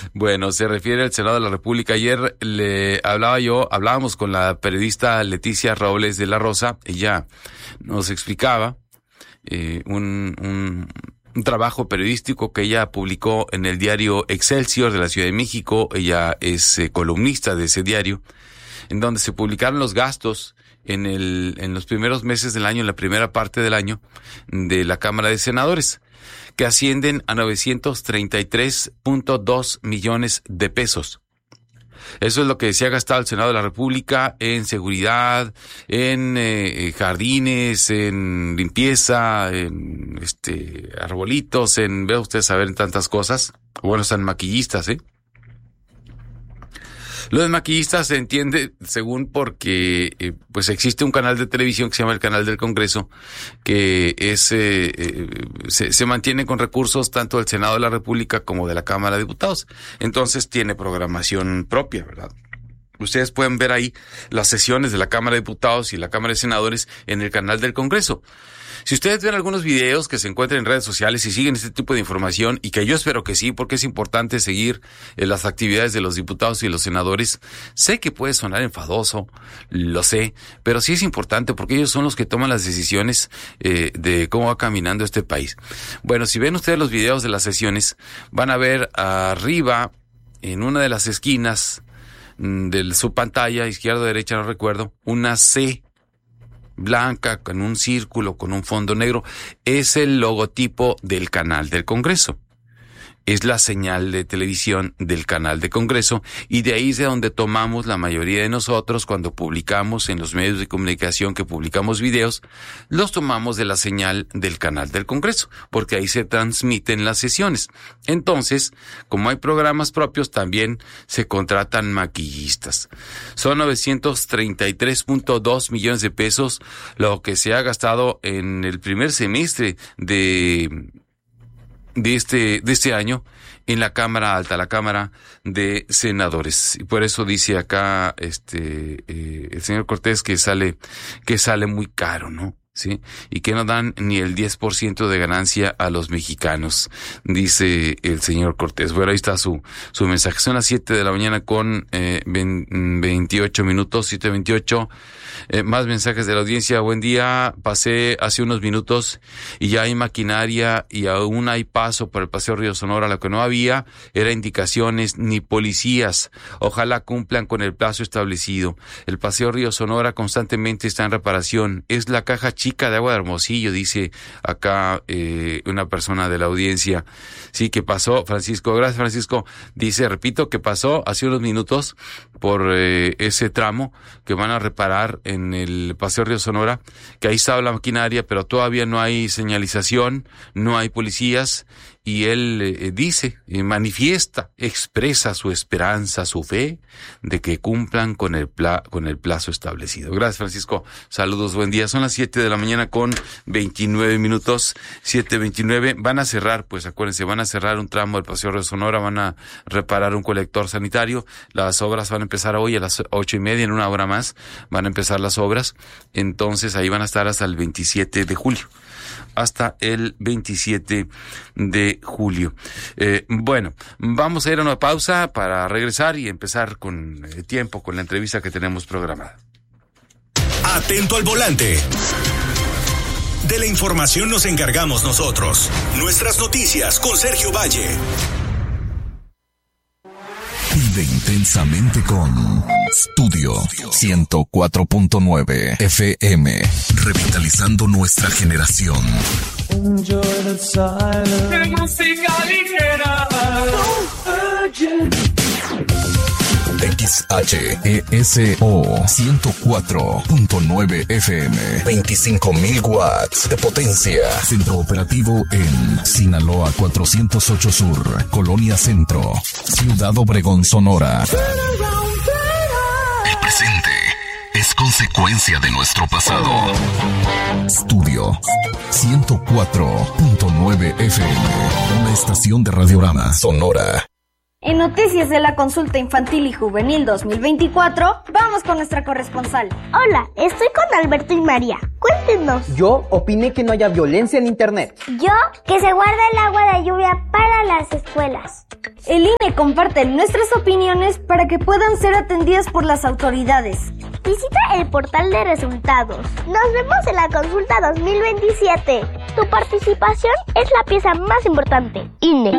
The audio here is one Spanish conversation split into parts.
Bueno, se refiere al Senado de la República. Ayer hablábamos con la periodista Leticia Robles de la Rosa. Ella nos explicaba un trabajo periodístico que ella publicó en el diario Excelsior de la Ciudad de México. Ella es columnista de ese diario, en donde se publicaron los gastos en los primeros meses del año, en la primera parte del año, de la Cámara de Senadores, que ascienden a 933.2 millones de pesos. Eso es lo que se ha gastado el Senado de la República en seguridad, en jardines, en limpieza, en arbolitos, vea usted saber, en tantas cosas. Bueno, están maquillistas, Lo de maquillistas se entiende según porque pues existe un canal de televisión que se llama el Canal del Congreso, que se mantiene con recursos tanto del Senado de la República como de la Cámara de Diputados. Entonces tiene programación propia, ¿verdad? Ustedes pueden ver ahí las sesiones de la Cámara de Diputados y la Cámara de Senadores en el Canal del Congreso. Si ustedes ven algunos videos que se encuentran en redes sociales y siguen este tipo de información, y que yo espero que sí, porque es importante seguir las actividades de los diputados y los senadores, sé que puede sonar enfadoso, lo sé, pero sí es importante porque ellos son los que toman las decisiones de cómo va caminando este país. Bueno, si ven ustedes los videos de las sesiones, van a ver arriba, en una de las esquinas de su pantalla, izquierda o derecha, no recuerdo, una C blanca con un círculo, con un fondo negro. Es el logotipo del Canal del Congreso. Es la señal de televisión del Canal de Congreso, y de ahí es de donde tomamos la mayoría de nosotros cuando publicamos en los medios de comunicación, que publicamos videos, los tomamos de la señal del Canal del Congreso, porque ahí se transmiten las sesiones. Entonces, como hay programas propios, también se contratan maquillistas. Son 933.2 millones de pesos lo que se ha gastado en el primer semestre de este año en la Cámara Alta, la Cámara de Senadores. Y por eso dice acá el señor Cortés que sale muy caro, ¿no? ¿Sí? Y que no dan ni el 10% de ganancia a los mexicanos, dice el señor Cortés. Bueno, ahí está su mensaje. Son las 7 de la mañana con 28 minutos, 7:28. Más mensajes de la audiencia. Buen día, pasé hace unos minutos y ya hay maquinaria y aún hay paso por el Paseo Río Sonora. Lo que no había era indicaciones ni policías. Ojalá cumplan con el plazo establecido. El Paseo Río Sonora constantemente está en reparación. Es la caja chica de agua de Hermosillo, dice acá una persona de la audiencia. Sí, que pasó, Francisco. Gracias, Francisco. Dice, repito, que pasó hace unos minutos por ese tramo que van a reparar en el Paseo Río Sonora, que ahí estaba la maquinaria, pero todavía no hay señalización, no hay policías, y él manifiesta, expresa su esperanza, su fe de que cumplan con el plazo establecido. Gracias, Francisco. Saludos, buen día. Son las 7 de la mañana con 29 minutos, 7:29. Van a cerrar, pues acuérdense, van a cerrar un tramo del Paseo Río Sonora, van a reparar un colector sanitario. Las obras van a empezar hoy a las 8:30, en una hora más van a empezar las obras. Entonces ahí van a estar hasta el 27 de julio. Hasta el 27 de julio. Bueno, vamos a ir a una pausa para regresar y empezar con tiempo con la entrevista que tenemos programada. Atento al volante. De la información nos encargamos nosotros. Nuestras noticias con Sergio Valle. Vive intensamente con Studio 104.9 FM, revitalizando nuestra generación. Enjoy the silence. De música ligera. XHESO 104.9 FM, 25,000 watts de potencia. Centro operativo en Sinaloa 408 Sur, Colonia Centro, Ciudad Obregón, Sonora. El presente es consecuencia de nuestro pasado. Studio 104.9 FM, una estación de Radiorama Sonora. En Noticias de la Consulta Infantil y Juvenil 2024, vamos con nuestra corresponsal. Hola, estoy con Alberto y María. Cuéntenos. Yo opiné que no haya violencia en internet. Yo, que se guarde el agua de lluvia para las escuelas. El INE comparte nuestras opiniones para que puedan ser atendidas por las autoridades. Visita el portal de resultados. Nos vemos en la Consulta 2027. Tu participación es la pieza más importante. INE.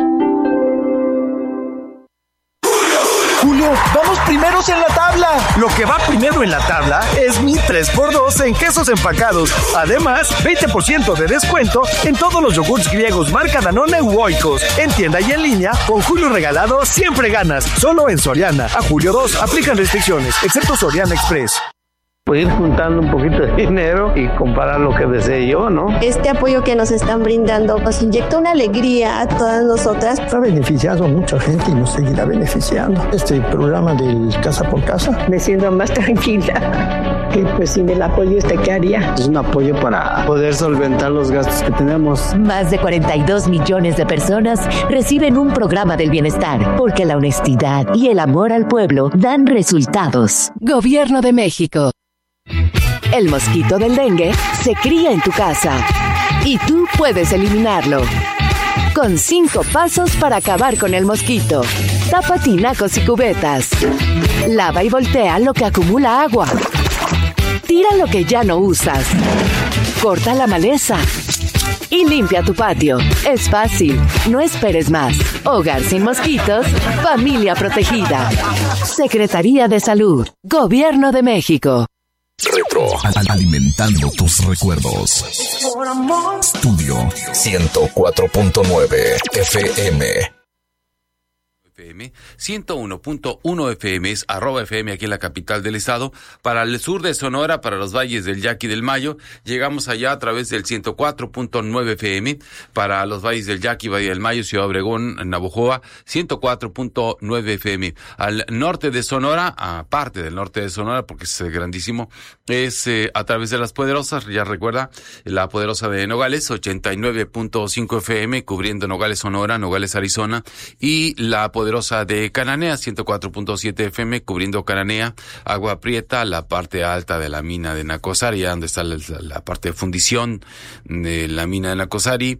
Julio, vamos primeros en la tabla. Lo que va primero en la tabla es mi 3x2 en quesos empacados. Además, 20% de descuento en todos los yogurts griegos marca Danone u Oikos. En tienda y en línea, con Julio regalado siempre ganas. Solo en Soriana. A julio 2 aplican restricciones, excepto Soriana Express. Ir juntando un poquito de dinero y comprar lo que desee yo, ¿no? Este apoyo que nos están brindando nos inyecta una alegría a todas nosotras. Ha beneficiado a mucha gente y nos seguirá beneficiando. Este programa del Casa por Casa. Me siento más tranquila. Y pues sin el apoyo, ¿qué haría? Es un apoyo para poder solventar los gastos que tenemos. Más de 42 millones de personas reciben un programa del bienestar, porque la honestidad y el amor al pueblo dan resultados. Gobierno de México. El mosquito del dengue se cría en tu casa y tú puedes eliminarlo. Con 5 pasos para acabar con el mosquito. Tapa tinacos y cubetas. Lava y voltea lo que acumula agua. Tira lo que ya no usas. Corta la maleza. Y limpia tu patio. Es fácil. No esperes más. Hogar sin mosquitos. Familia protegida. Secretaría de Salud. Gobierno de México. Retro. Alimentando tus recuerdos. Estudio 104.9 FM. FM, 101.1 FM es @FM aquí en la capital del estado. Para el sur de Sonora, para los valles del Yaqui y del Mayo, llegamos allá a través del 104.9 FM. Para los valles del Yaqui, Valle del Mayo, Ciudad Obregón, Navojoa, 104.9 FM. Al norte de Sonora, aparte del norte de Sonora, porque es grandísimo, es a través de las Poderosas, ya recuerda, la Poderosa de Nogales, 89.5 FM, cubriendo Nogales, Sonora, Nogales, Arizona, y la Poderosa de Cananea, 104.7 FM, cubriendo Cananea, Agua Prieta, la parte alta de la mina de Nacozari, donde está la parte de fundición de la mina de Nacozari,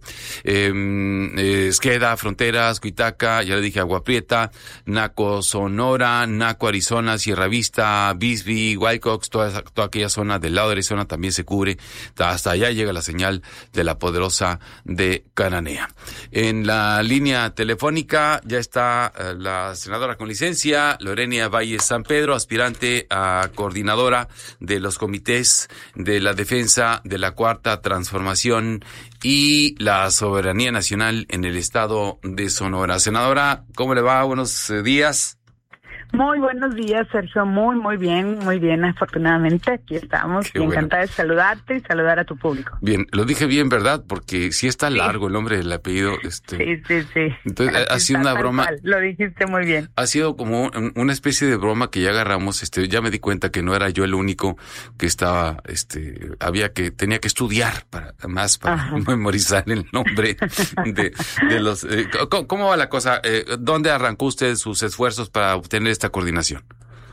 Esqueda, Fronteras, Cuitaca, ya le dije, Agua Prieta, Naco, Sonora, Naco, Arizona, Sierra Vista, Bisbee, Whitecox, toda aquella zona del lado de Arizona también se cubre, hasta allá llega la señal de la Poderosa de Cananea. En la línea telefónica ya está la senadora con licencia, Lorenia Valles San Pedro, aspirante a coordinadora de los comités de la defensa de la Cuarta Transformación y la soberanía nacional en el estado de Sonora. Senadora, ¿cómo le va? Buenos días. Muy buenos días, Sergio. Muy bien, afortunadamente. Aquí estamos. Y encantada de saludarte y saludar a tu público. Bien, lo dije bien, ¿verdad? Porque sí está largo el nombre del apellido. Sí. Entonces, así ha sido una broma. Lo dijiste muy bien. Ha sido como una especie de broma que ya agarramos. Ya me di cuenta que no era yo el único que estaba, tenía que estudiar para memorizar el nombre de los. ¿Cómo va la cosa? ¿Dónde arrancó usted sus esfuerzos para obtener esta coordinación?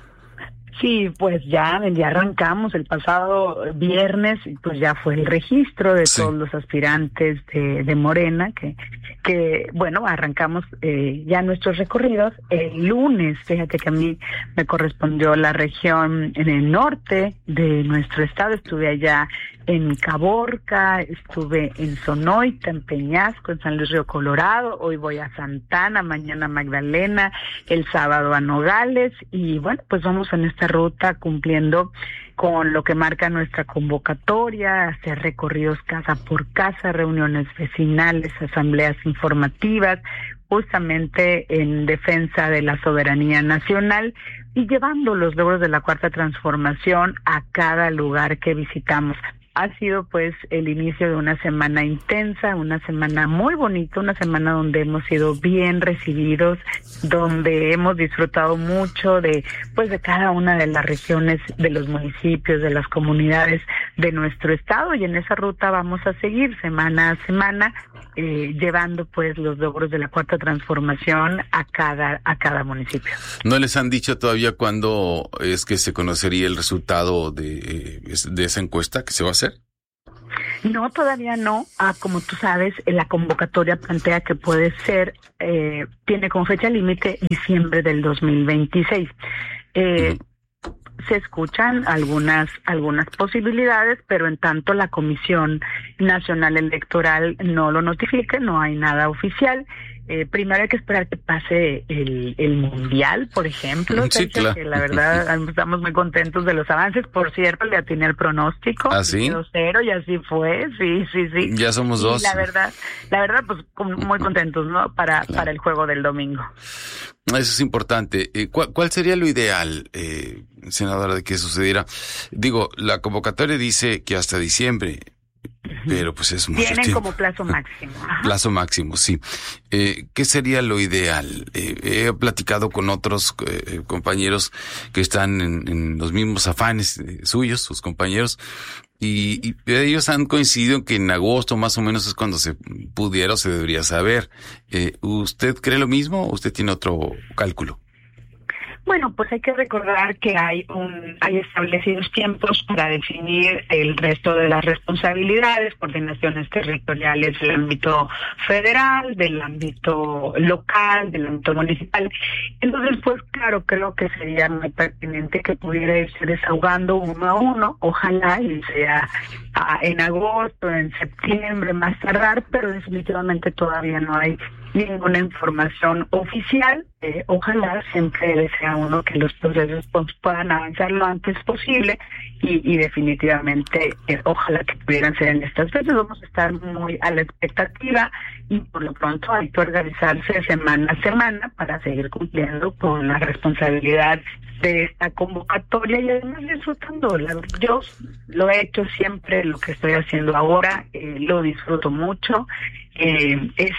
Sí, pues ya arrancamos el pasado viernes, pues ya fue el registro de todos los aspirantes de Morena, que bueno, arrancamos ya nuestros recorridos. El lunes, fíjate que a mí me correspondió la región en el norte de nuestro estado, estuve allá en Caborca, estuve en Sonoita, en Peñasco, en San Luis Río Colorado, hoy voy a Santana, mañana a Magdalena, el sábado a Nogales, y bueno, pues vamos en esta ruta cumpliendo con lo que marca nuestra convocatoria, hacer recorridos casa por casa, reuniones vecinales, asambleas informativas, justamente en defensa de la soberanía nacional y llevando los logros de la Cuarta Transformación a cada lugar que visitamos. Ha sido pues el inicio de una semana intensa, una semana muy bonita, una semana donde hemos sido bien recibidos, donde hemos disfrutado mucho de cada una de las regiones, de los municipios, de las comunidades de nuestro estado, y en esa ruta vamos a seguir semana a semana llevando pues los logros de la Cuarta Transformación a cada municipio. ¿No les han dicho todavía cuándo es que se conocería el resultado de esa encuesta que se va a hacer? No, todavía no. Como tú sabes, la convocatoria plantea que puede ser, tiene como fecha límite diciembre del 2026. Se escuchan algunas posibilidades, pero en tanto la Comisión Nacional Electoral no lo notifique, no hay nada oficial. Primero hay que esperar que pase el Mundial, por ejemplo. Sí, claro. Que la verdad estamos muy contentos de los avances. Por cierto, le atiné el pronóstico. ¿Ah, sí? 2-0 y así fue. Sí. Ya somos dos. Y la verdad, pues muy contentos, ¿no? Para el juego del domingo. Eso es importante. ¿Cuál sería lo ideal, senadora, de que sucediera? Digo, la convocatoria dice que hasta diciembre, pero pues es mucho tienen tiempo. Como plazo máximo. Ajá. Plazo máximo, sí. ¿Qué sería lo ideal? He platicado con otros compañeros que están en los mismos afanes suyos, sus compañeros, y ellos han coincidido en que en agosto más o menos es cuando se pudiera o se debería saber. ¿Usted cree lo mismo o usted tiene otro cálculo? Bueno, pues hay que recordar que hay establecidos tiempos para definir el resto de las responsabilidades, coordinaciones territoriales del ámbito federal, del ámbito local, del ámbito municipal. Entonces, pues claro, creo que sería muy pertinente que pudiera irse desahogando uno a uno, ojalá y sea en agosto, en septiembre, más tardar, pero definitivamente todavía no hay ninguna información oficial. Ojalá siempre desea uno que los procesos puedan avanzar lo antes posible y definitivamente ojalá que pudieran ser en estas fechas. Vamos a estar muy a la expectativa y por lo pronto hay que organizarse semana a semana para seguir cumpliendo con la responsabilidad de esta convocatoria y además disfrutando. Yo lo he hecho siempre, lo que estoy haciendo ahora, lo disfruto mucho. Es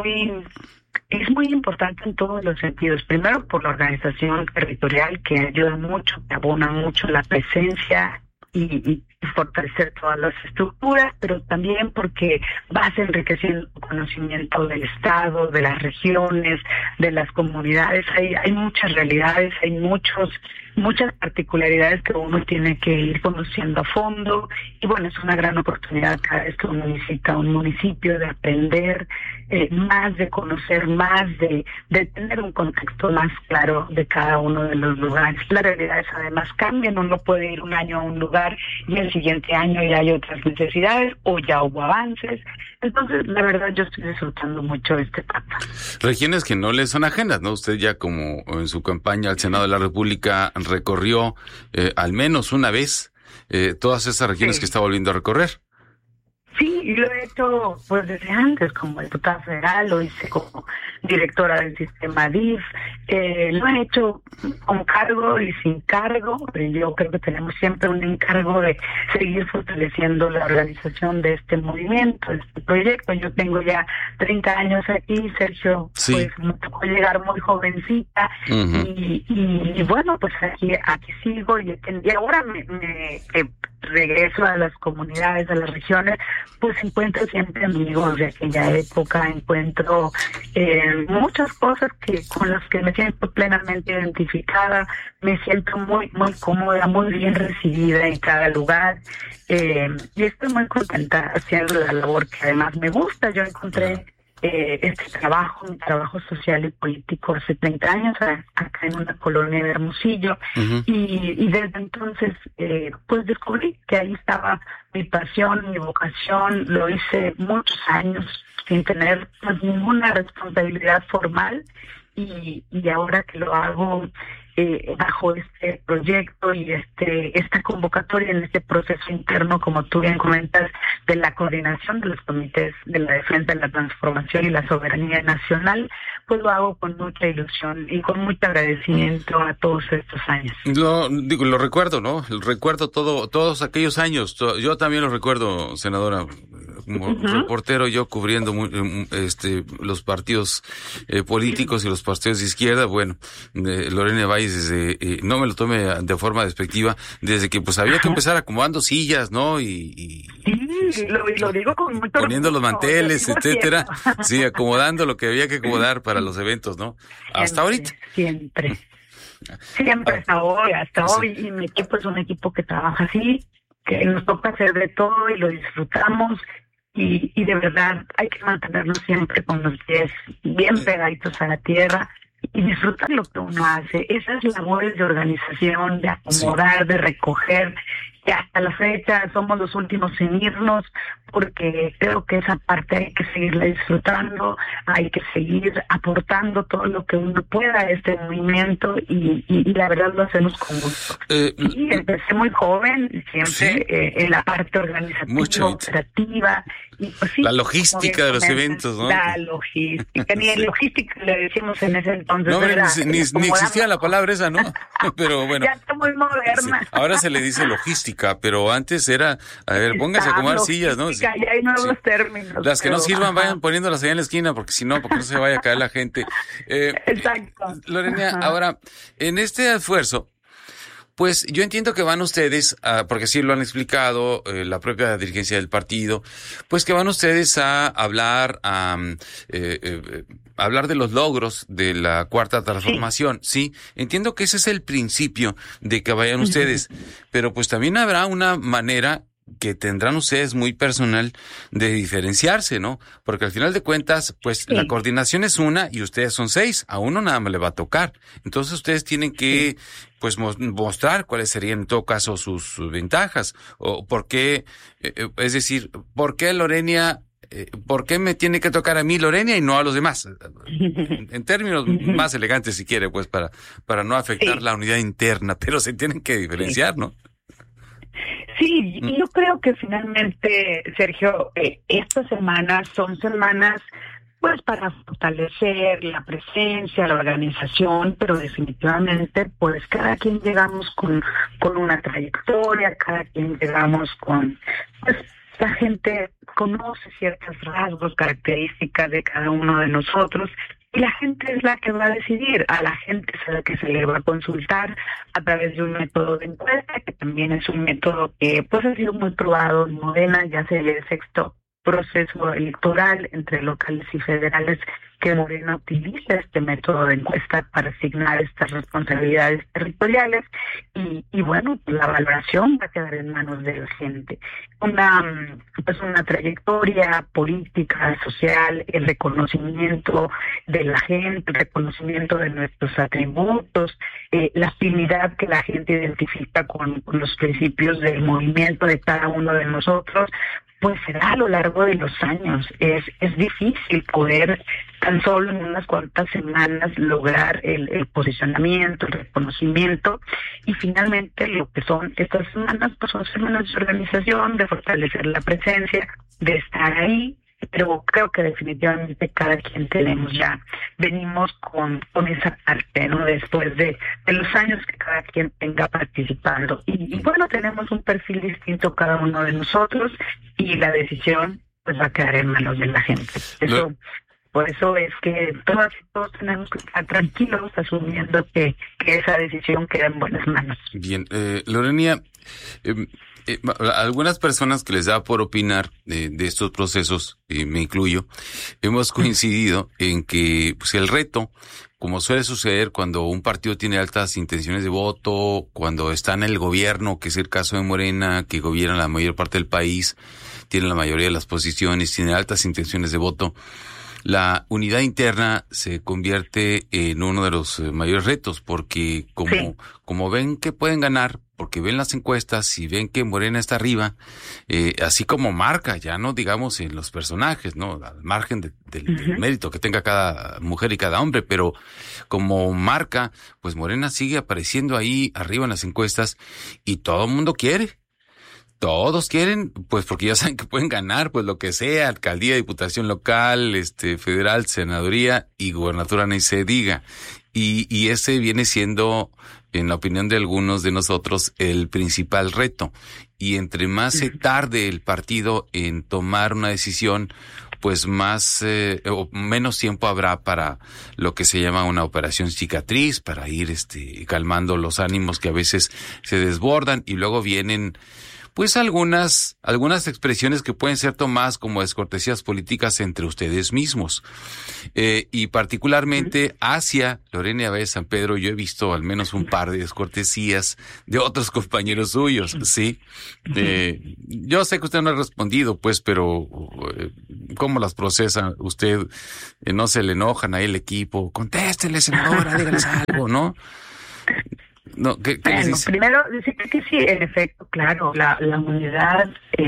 muy importante en todos los sentidos. Primero, por la organización territorial, que ayuda mucho, que abona mucho la presencia y fortalecer todas las estructuras, pero también porque vas enriqueciendo el conocimiento del Estado, de las regiones, de las comunidades. Hay muchas realidades, hay muchas particularidades que uno tiene que ir conociendo a fondo y bueno, es una gran oportunidad cada vez que uno visita un municipio de aprender más, de conocer más, de tener un contexto más claro de cada uno de los lugares. Las realidades además cambian, uno puede ir un año a un lugar y el siguiente año ya hay otras necesidades o ya hubo avances. Entonces, la verdad, yo estoy disfrutando mucho de esta etapa. Regiones que no le son ajenas, ¿no? Usted ya como en su campaña al Senado de la República recorrió al menos una vez todas esas regiones que está volviendo a recorrer. Sí, lo he hecho pues desde antes como diputada federal, lo hice como directora del sistema DIF, lo he hecho con cargo y sin cargo, pero yo creo que tenemos siempre un encargo de seguir fortaleciendo la organización de este movimiento, de este proyecto. Yo tengo ya 30 años aquí, Sergio, sí. Pues me tocó llegar muy jovencita y bueno, pues aquí sigo y ahora me regreso a las comunidades, a las regiones, pues encuentro siempre amigos de aquella época, encuentro muchas cosas con las que me siento plenamente identificada, me siento muy cómoda, muy bien recibida en cada lugar y estoy muy contenta haciendo la labor que además me gusta. Yo encontré este trabajo, un trabajo social y político hace 30 años acá en una colonia de Hermosillo y desde entonces pues descubrí que ahí estaba mi pasión, mi vocación. Lo hice muchos años sin tener pues ninguna responsabilidad formal y ahora que lo hago bajo este proyecto y esta convocatoria en este proceso interno, como tú bien comentas, de la coordinación de los comités de la defensa, de la transformación y la soberanía nacional, pues lo hago con mucha ilusión y con mucho agradecimiento a todos estos años. Lo recuerdo, ¿no? Recuerdo todos aquellos años. Yo también lo recuerdo, senadora. como reportero, yo cubriendo los partidos políticos y los partidos de izquierda, bueno, Lorena Valles, no me lo tome de forma despectiva, desde que pues había que empezar acomodando sillas, ¿no? Sí, lo digo con mucho poniendo los manteles, etcétera, sí, acomodando lo que había que acomodar para los eventos, ¿no? Hasta ahorita. Siempre hasta hoy, y mi equipo es un equipo que trabaja así, que nos toca hacer de todo y lo disfrutamos, y de verdad hay que mantenernos siempre con los pies bien pegaditos a la tierra y disfrutar lo que uno hace. Esas labores de organización, de acomodar, de recoger, que hasta la fecha somos los últimos en irnos, porque creo que esa parte hay que seguirla disfrutando, hay que seguir aportando todo lo que uno pueda a este movimiento, y la verdad lo hacemos con gusto. Y empecé muy joven, siempre en la parte organizativa, operativa. Y pues sí, la logística de los eventos, ¿no? La logística, ni logística le decimos en ese entonces. No, ni existía la palabra esa, ¿no? Pero bueno. Ya está muy moderna. Sí. Ahora se le dice logística, pero antes era, a ver, póngase a acomodar sillas, ¿no? Ya hay nuevos términos. Las que no sirvan, vayan poniéndolas allá en la esquina, porque si no, porque no se vaya a caer la gente. Exacto. Lorena, ahora, en este esfuerzo, pues yo entiendo que van ustedes, porque sí lo han explicado, la propia dirigencia del partido, pues que van ustedes a hablar, hablar de los logros de la Cuarta Transformación. Sí, entiendo que ese es el principio de que vayan ustedes, pero pues también habrá una manera que tendrán ustedes muy personal de diferenciarse, ¿no? Porque al final de cuentas, pues la coordinación es una y ustedes son 6, a uno nada más le va a tocar. Entonces ustedes tienen que, pues, mostrar cuáles serían en todo caso sus ventajas, o por qué, es decir, ¿por qué Lorena? ¿Por qué me tiene que tocar a mí Lorena y no a los demás? En términos más elegantes, si quiere, pues, para no afectar la unidad interna, pero se tienen que diferenciar, ¿no? Sí, y yo creo que finalmente, Sergio, estas semanas son semanas pues para fortalecer la presencia, la organización, pero definitivamente pues cada quien llegamos con una trayectoria, cada quien llegamos con, pues la gente conoce ciertos rasgos, características de cada uno de nosotros, y la gente es la que va a decidir. A la gente es a la que se le va a consultar a través de un método de encuesta, que también es un método que pues ha sido muy probado en Morena, ya sería el 6º proceso electoral entre locales y federales que Morena utiliza este método de encuesta para asignar estas responsabilidades territoriales, y bueno, la valoración va a quedar en manos de la gente. Una trayectoria política, social, el reconocimiento de la gente, el reconocimiento de nuestros atributos, la afinidad que la gente identifica con los principios del movimiento de cada uno de nosotros, pues será a lo largo de los años. Es difícil poder tan solo en unas cuantas semanas lograr el posicionamiento, el reconocimiento, y finalmente lo que son estas semanas, pues son semanas de organización, de fortalecer la presencia, de estar ahí, pero creo que definitivamente cada quien venimos con esa parte, ¿no? Después de los años que cada quien venga participando. Y bueno, tenemos un perfil distinto cada uno de nosotros, y la decisión pues va a quedar en manos de la gente. Por eso es que todos tenemos que estar tranquilos, asumiendo que esa decisión queda en buenas manos. Bien, Lorena, algunas personas que les da por opinar de estos procesos, me incluyo, hemos coincidido en que pues, el reto, como suele suceder cuando un partido tiene altas intenciones de voto, cuando está en el gobierno, que es el caso de Morena, que gobierna la mayor parte del país, tiene la mayoría de las posiciones, tiene altas intenciones de voto, la unidad interna se convierte en uno de los mayores retos, porque como ven que pueden ganar, porque ven las encuestas y ven que Morena está arriba, así como marca, ya no digamos en los personajes, ¿no? Al margen del mérito que tenga cada mujer y cada hombre, pero como marca, pues Morena sigue apareciendo ahí arriba en las encuestas, y todo el mundo quiere. Todos quieren, pues porque ya saben que pueden ganar, pues lo que sea, alcaldía, diputación local, federal, senaduría y gubernatura, ni se diga. Y ese viene siendo, en la opinión de algunos de nosotros, el principal reto. Y entre más se tarde el partido en tomar una decisión, pues más o menos tiempo habrá para lo que se llama una operación cicatriz, para ir calmando los ánimos que a veces se desbordan, y luego vienen pues algunas expresiones que pueden ser tomadas como descortesías políticas entre ustedes mismos. Y particularmente hacia Lorena Valle San Pedro, yo he visto al menos un par de descortesías de otros compañeros suyos, ¿sí? Yo sé que usted no ha respondido, pues, pero ¿cómo las procesa usted? ¿No se le enojan ahí el equipo? Contéstele, senadora, dígales algo, ¿no? No, ¿qué dice? Primero decir que sí, en efecto, claro, la unidad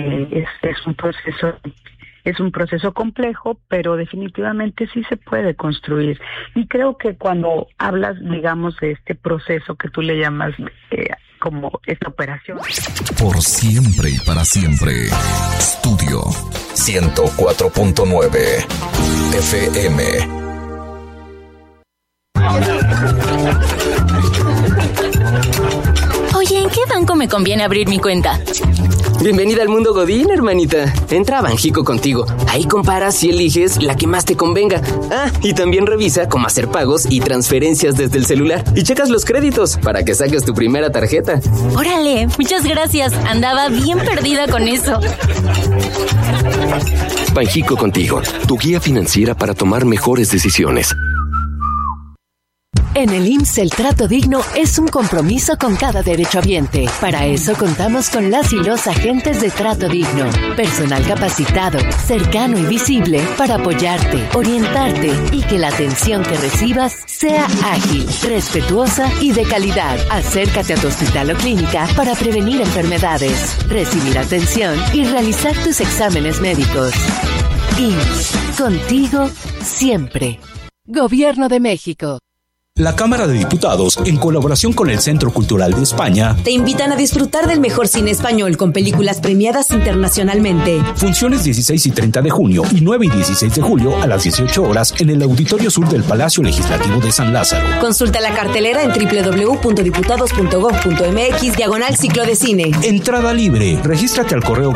es un proceso complejo, pero definitivamente sí se puede construir. Y creo que cuando hablas, digamos, de este proceso que tú le llamas como esta operación. Por siempre y para siempre. Estudio 104.9 FM. Oye, ¿en qué banco me conviene abrir mi cuenta? Bienvenida al mundo Godín, hermanita. Entra a Banjico Contigo. Ahí comparas y eliges la que más te convenga. Ah, y también revisa cómo hacer pagos y transferencias desde el celular. Y checas los créditos para que saques tu primera tarjeta. Órale, muchas gracias. Andaba bien perdida con eso. Banjico Contigo, tu guía financiera para tomar mejores decisiones. En el IMSS el trato digno es un compromiso con cada derechohabiente. Para eso contamos con las y los agentes de trato digno. Personal capacitado, cercano y visible para apoyarte, orientarte y que la atención que recibas sea ágil, respetuosa y de calidad. Acércate a tu hospital o clínica para prevenir enfermedades, recibir atención y realizar tus exámenes médicos. IMSS, contigo siempre. Gobierno de México. La Cámara de Diputados, en colaboración con el Centro Cultural de España, te invitan a disfrutar del mejor cine español con películas premiadas internacionalmente. Funciones 16 y 30 de junio y 9 y 16 de julio a las 18 horas en el Auditorio Sur del Palacio Legislativo de San Lázaro. Consulta la cartelera en www.diputados.gov.mx/ciclo de cine. Entrada libre. Regístrate al correo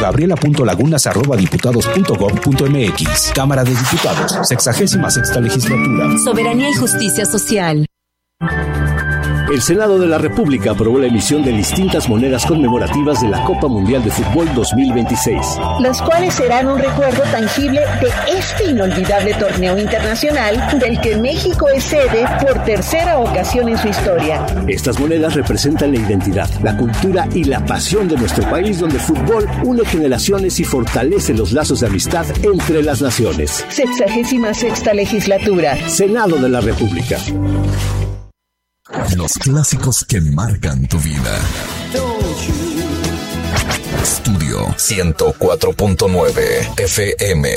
gabriela.lagunas@diputados.gov.mx. Cámara de Diputados, 66ª Legislatura. Soberanía y justicia social. El Senado de la República aprobó la emisión de distintas monedas conmemorativas de la Copa Mundial de Fútbol 2026. Las cuales serán un recuerdo tangible de este inolvidable torneo internacional del que México es sede por tercera ocasión en su historia. Estas monedas representan la identidad, la cultura y la pasión de nuestro país, donde el fútbol une generaciones y fortalece los lazos de amistad entre las naciones. 66ª Legislatura. Senado de la República. Los clásicos que marcan tu vida. Estudio 104.9 FM.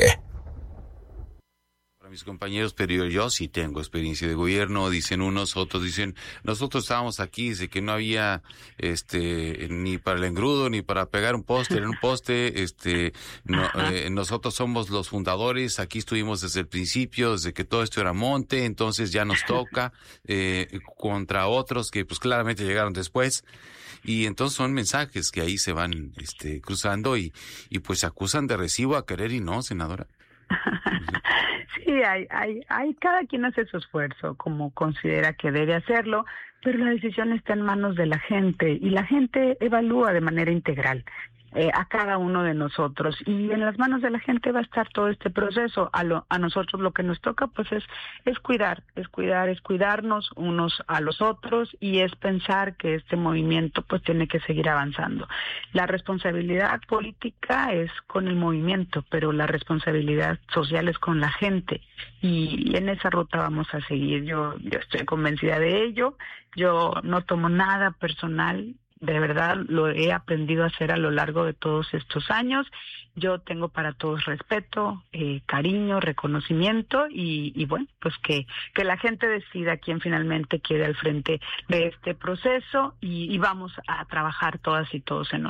Para mis compañeros, pero yo sí tengo experiencia de gobierno, dicen unos, otros dicen, nosotros estábamos aquí, dice que no había ni para el engrudo, ni para pegar un poste en un poste, nosotros somos los fundadores, aquí estuvimos desde el principio, desde que todo esto era monte, entonces ya nos toca, contra otros que pues claramente llegaron después. Y entonces son mensajes que ahí se van cruzando y pues acusan de recibo a querer y no, senadora. Sí, hay cada quien hace su esfuerzo como considera que debe hacerlo, pero la decisión está en manos de la gente y la gente evalúa de manera integral a cada uno de nosotros, y en las manos de la gente va a estar todo este proceso. A nosotros lo que nos toca pues es cuidarnos unos a los otros, y es pensar que este movimiento pues tiene que seguir avanzando. La responsabilidad política es con el movimiento, pero la responsabilidad social es con la gente, y en esa ruta vamos a seguir. Yo estoy convencida de ello. Yo no tomo nada personal. De verdad lo he aprendido a hacer a lo largo de todos estos años. Yo tengo para todos respeto, cariño, reconocimiento, y bueno, pues que la gente decida quién finalmente quede al frente de este proceso, y vamos a trabajar todas y todos en unidad.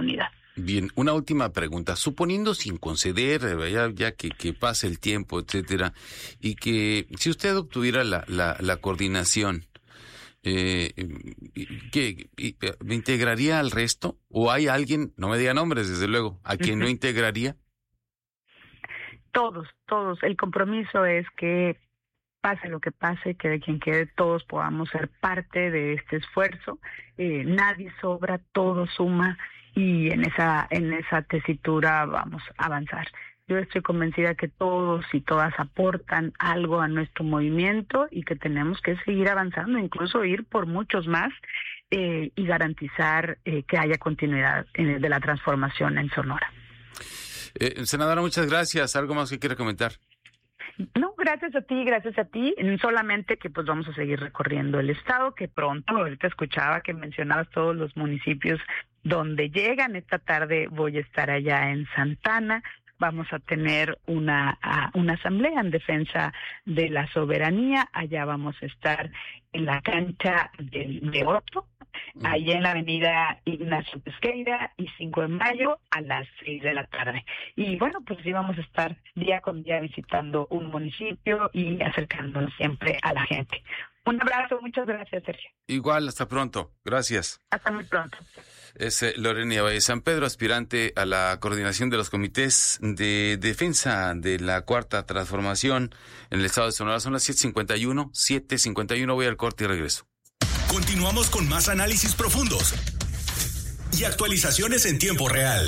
Bien, una última pregunta. Suponiendo sin conceder, ya que pase el tiempo, etcétera, y que si usted obtuviera la coordinación, ¿me integraría al resto? ¿O hay alguien, no me diga nombres, desde luego, a quien no integraría? Todos. El compromiso es que pase lo que pase, que de quien quede, todos podamos ser parte de este esfuerzo. Nadie sobra, todo suma, y en esa tesitura vamos a avanzar. Yo estoy convencida que todos y todas aportan algo a nuestro movimiento y que tenemos que seguir avanzando, incluso ir por muchos más, y garantizar que haya continuidad de la transformación en Sonora. Senadora, muchas gracias. ¿Algo más que quiera comentar? No, gracias a ti. Solamente que pues vamos a seguir recorriendo el estado, que pronto, ahorita escuchaba que mencionabas todos los municipios donde llegan. Esta tarde voy a estar allá en Santana. Vamos a tener una asamblea en defensa de la soberanía. Allá vamos a estar en la cancha de Otto, allá en la avenida Ignacio Pesqueira y 5 de Mayo a las 6 de la tarde. Y bueno, pues sí, vamos a estar día con día visitando un municipio y acercándonos siempre a la gente. Un abrazo, muchas gracias, Sergio. Igual, hasta pronto. Gracias. Hasta muy pronto. Es Lorena Valle San Pedro, aspirante a la coordinación de los comités de defensa de la Cuarta Transformación en el estado de Sonora. Son las 7:51. Voy al corte y regreso. Continuamos con más análisis profundos y actualizaciones en tiempo real.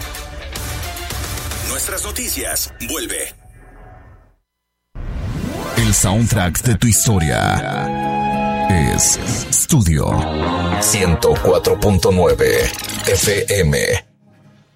Nuestras noticias, vuelve. El soundtrack de tu historia es Studio 104.9 FM.